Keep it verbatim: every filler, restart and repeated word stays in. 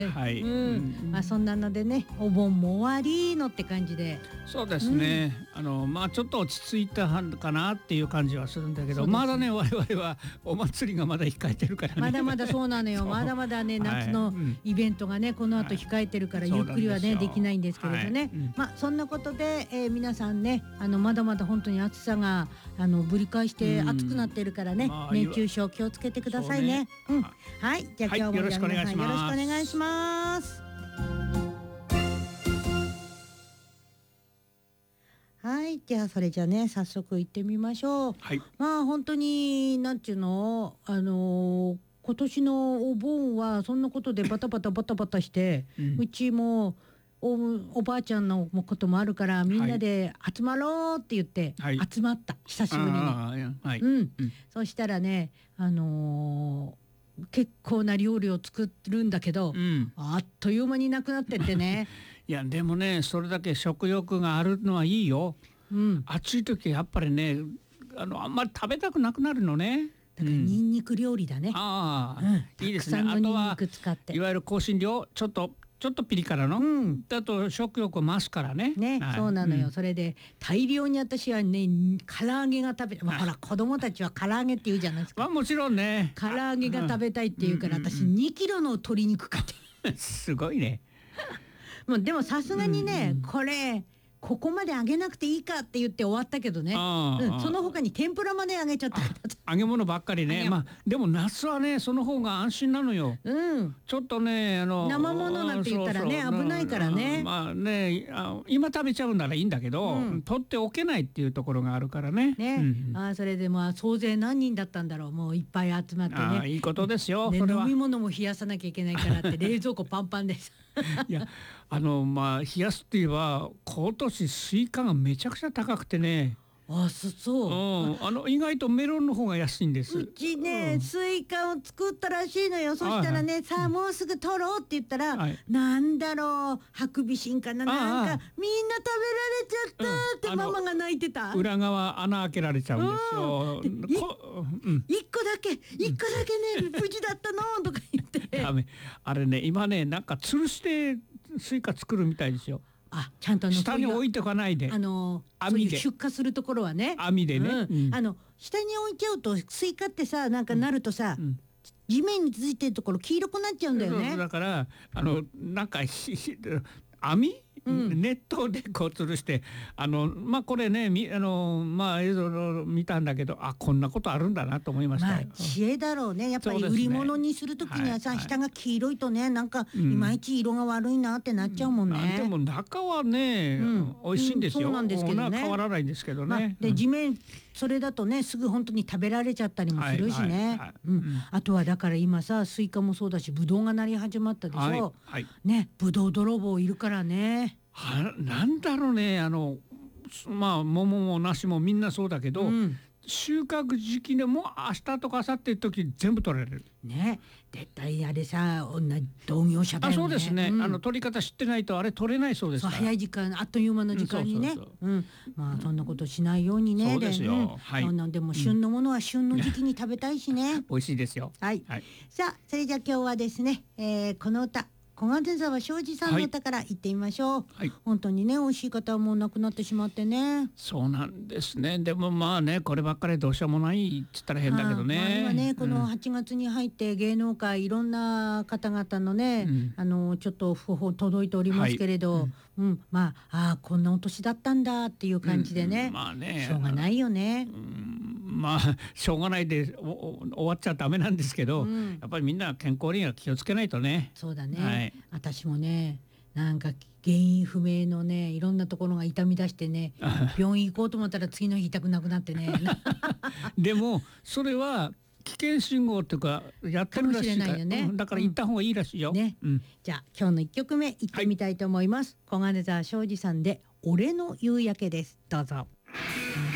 はい、 うんうんまあ、そんなのでね、お盆も終わりのって感じで。 そうですね、うん、あのまあちょっと落ち着いたかなっていう感じはするんだけど、 ね、 まだね我々はお祭りがまだ控えてるからね。 まだまだそうなのよまだまだね夏のイベントがねこの後控えてるから、ゆっくりはねできないんですけれどね、はいうん、まあそんなことで、えー、皆さんねあのまだまだ本当に暑さがあのぶり返して暑くなってるからね、まあ、熱中症気をつけてくださいね。うん、はいじゃあ今日も、はい、よろしくお願いします。よろしくお願いします。はい、じゃあそれじゃね早速行ってみましょう。 はい、 まあ本当になんちゅうのあのー、今年のお盆はそんなことでバタバタバタバタして、うん、うちもお, おばあちゃんのこともあるからみんなで集まろうって言って集まった、はい、久しぶりに、はいうんうん、そしたらねあのー、結構な料理を作るんだけど、うん、あっという間になくなってってねいやでもねそれだけ食欲があるのはいいよ、うん、暑い時やっぱりねあのあんまり食べたくなくなるのね。 だからニンニク料理だね、うん、 ああ、うん、いいですね。あとはいわゆる香辛料ちょっとちょっとピリ辛の、うん、だと食欲を増すからね。 ね、はい、そうなのよ、うん、それで大量に私はね唐揚げが食べ、まあ、ほら子供たちは唐揚げって言うじゃないですか。 まあもちろんね唐揚げが食べたいって言うから、うん、私にキロの鶏肉買ってすごいねもうでもさすがにね、うんうん、これここまで揚げなくていいかって言って終わったけどね、うん、その他に天ぷらまで揚げちゃった揚げ物ばっかりね。まあでも夏はねその方が安心なのよ、うん、ちょっとねあの生物なんて言ったらね危ないからね。 まあねあ今食べちゃうならいいんだけど、うん、取っておけないっていうところがあるからね。 ね、うんうん、あそれでまあ総勢何人だったんだろう。もういっぱい集まってね。 あいいことですよ、 ね、 それは飲み物も冷やさなきゃいけないからって冷蔵庫パンパンですいやあのまあ冷やすって言えば今年スイカがめちゃくちゃ高くてね。 あそそう、 うん、あの意外とメロンの方が安いんです。 うちね、うん、スイカを作ったらしいのよ。そしたらね、はい、さあもうすぐ取ろうって言ったら、はい、なんだろうハクビシンかな、なんかみんな食べられちゃったってママが泣いてた、 うん、裏側穴開けられちゃうんですよ。 一個だけ一個だけね無事だったのとか言ってダメあれね今ねなんか吊るしてスイカ作るみたいですよ。 あちゃんとあの下に置いておかないで、 あの網で出荷するところはね網でね、 うんうん、あの下に置いちゃうとスイカってさなんかなるとさ、うん、地面についてるところ黄色くなっちゃうんだよね。 だからあのなんか網うん、ネットでこう吊るしてあのまあこれねみあのまあ映像を見たんだけどあこんなことあるんだなと思いましたよ。 まあ知恵だろうねやっぱり売り物にするときにはさ、ねはい、下が黄色いとねなんかいまいち色が悪いなってなっちゃうもんね、 うん、でも中はね、うん、美味しいんですよ、うん、そうなんですけどね変わらないんですけどね、まあ、 で地面それだとねすぐ本当に食べられちゃったりもするしねあとはだから今さスイカもそうだしブドウがなり始まったでしょ、はいはい、ねブドウ泥棒いるからね。 はなんだろうねあのまあ桃も梨もみんなそうだけど、うん、収穫時期でも明日とか明後日って時全部取られるね。絶対あれさ同じ同業者だよね。 あそうですね、うん、あの取り方知ってないとあれ取れないそうですから。 そう早い時間あっという間の時間にねまあそんなことしないようにね。 そうですよ、 で、うんはい、 そんなんでも旬のものは旬の時期に食べたいしね美味しいですよ、 はいはい、さあそれじゃあ今日はですね、えー、この歌小金沢庄司さんの歌から言ってみましょう、はい、本当にね美味しい方はもう亡くなってしまってね。 そうなんですね。でもまあねこればっかりどうしようもないって言ったら変だけどね、 まあ、今ねこのはちがつに入って芸能界いろんな方々のね、うん、あのちょっと訃報届いておりますけれど、はいうんうん、まああこんなお年だったんだっていう感じでね、うんまあ、ねしょうがないよね、うん、 まあしょうがないで終わっちゃダメなんですけど、うん、やっぱりみんな健康には気をつけないとね。 そうだね、はい、私もねなんか原因不明のねいろんなところが痛み出してね病院行こうと思ったら次の日痛くなくなってねでもそれは危険信号っていうかやってるらしいから、ねうん、だから行った方がいいらしいよ、うんねうん、 じゃあ今日のいっきょくめ行ってみたいと思います、はい、小金沢庄司さんで俺の夕焼けです。どうぞ。